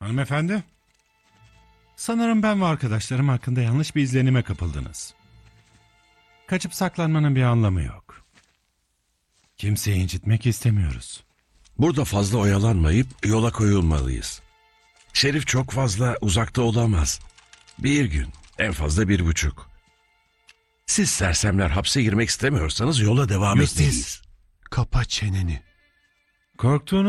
Hanımefendi. Sanırım ben ve arkadaşlarım hakkında yanlış bir izlenime kapıldınız. Kaçıp saklanmanın bir anlamı yok. Kimseyi incitmek istemiyoruz. Burada fazla oyalanmayıp yola koyulmalıyız. Şerif çok fazla uzakta olamaz. Bir gün, en fazla 1,5. Siz sersemler hapse girmek istemiyorsanız yola devam Yustice. etmeliyiz. Kapa çeneni. Korktuğunuz